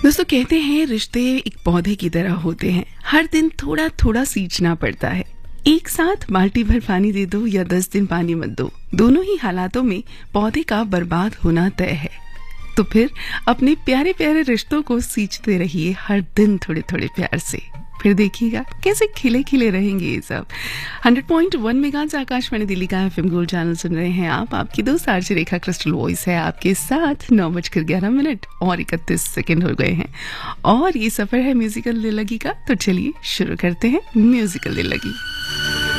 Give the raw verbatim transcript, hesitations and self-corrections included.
दोस्तों कहते हैं रिश्ते एक पौधे की तरह होते हैं, हर दिन थोड़ा थोड़ा सींचना पड़ता है। एक साथ बाल्टी भर पानी दे दो या दस दिन पानी मत दो, दोनों ही हालातों में पौधे का बर्बाद होना तय है। तो फिर अपने प्यारे प्यारे रिश्तों को सींचते रहिए हर दिन थोड़े थोड़े प्यार से, फिर देखिएगा कैसे खिले खिले रहेंगे ये सब। Hundred point one megahertz Akashvani Delhi का एफएम गोल्ड चैनल सुन रहे हैं आप। आपकी दोस्त आरजे रेखा क्रिस्टल वॉइस है आपके साथ। नौ बजकर ग्यारह मिनट और इकतीस सेकंड हो गए हैं और ये सफर है म्यूजिकल दिल लगी का। तो चलिए शुरू करते हैं म्यूजिकल दिल लगी।